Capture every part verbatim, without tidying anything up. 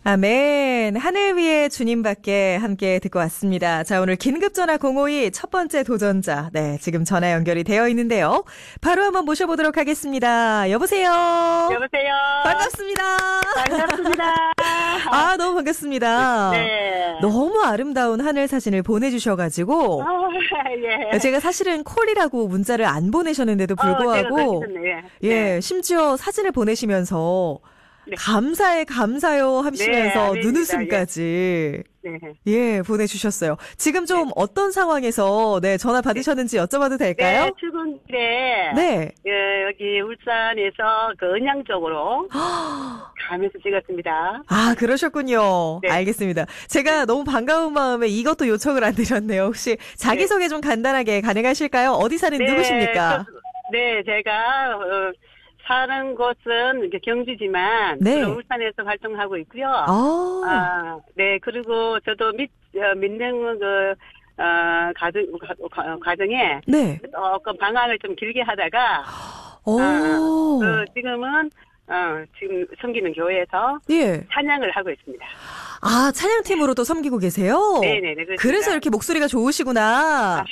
아멘. 하늘 위에 주님밖에 함께 듣고 왔습니다. 자, 오늘 긴급전화 공오이 첫 번째 도전자. 네, 지금 전화 연결이 되어 있는데요. 바로 한번 모셔보도록 하겠습니다. 여보세요. 여보세요. 반갑습니다. 반갑습니다. 아, 너무 반갑습니다. 네. 너무 아름다운 하늘 사진을 보내주셔가지고. 아, 예. 제가 사실은 콜이라고 문자를 안 보내셨는데도 불구하고. 어, 네. 예, 네. 심지어 사진을 보내시면서 네. 감사해 감사요 하시면서 네, 눈웃음까지 네. 예 보내주셨어요. 지금 좀 네. 어떤 상황에서 네 전화 받으셨는지 여쭤봐도 될까요? 네, 출근길에 네. 예, 여기 울산에서 그 은양 쪽으로 가면서 찍었습니다. 아 그러셨군요. 네. 알겠습니다. 제가 너무 반가운 마음에 이것도 요청을 안 드렸네요. 혹시 자기소개 네. 좀 간단하게 가능하실까요? 어디 사는 네, 누구십니까? 저, 네, 제가 어, 사는 곳은 이제 경주지만 네. 울산에서 활동하고 있고요. 아, 아, 네, 그리고 저도 밑 어, 민능 그 어, 가정 가, 가정에 네. 어, 그 방학을 좀 길게 하다가 오. 어, 그 지금은 어, 지금 섬기는 교회에서 예. 찬양을 하고 있습니다. 아, 찬양팀으로도 섬기고 계세요? 네네네. 그래서 이렇게 목소리가 좋으시구나.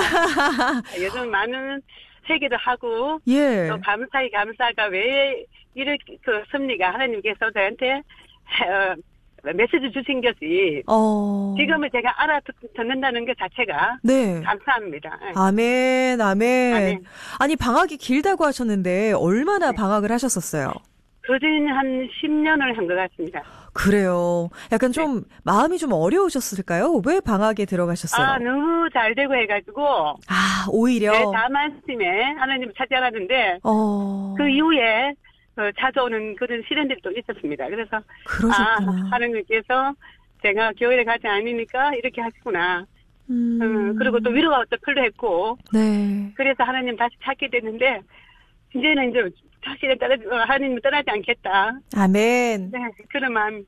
요즘 많은 회개도 하고 예. 또 감사히 감사가 왜 이렇게 그 섭니까? 하나님께서 저한테 어, 메시지 주신 것이 어. 지금은 제가 알아듣는다는 것 자체가 네. 감사합니다. 아멘, 아멘. 아멘. 아니 방학이 길다고 하셨는데 얼마나 네. 방학을 하셨었어요? 그전 한 십 년을 한 것 같습니다. 그래요. 약간 좀 네. 마음이 좀 어려우셨을까요? 왜 방학에 들어가셨어요? 아, 너무 잘 되고 해가지고. 아, 오히려. 네, 다말씀에 하나님 찾아가는데. 어. 그 이후에 어, 찾아오는 그런 시련들이 또 있었습니다. 그래서. 그러셨구나. 아, 하나님께서 제가 교회를 가지 않으니까 이렇게 하시구나. 음. 음, 그리고 또 위로가 또 필요했고. 네. 그래서 하나님 다시 찾게 됐는데, 이제는 이제 다시 따라, 하나님을 떠나지 않겠다. 아멘. 네, 그런 마음.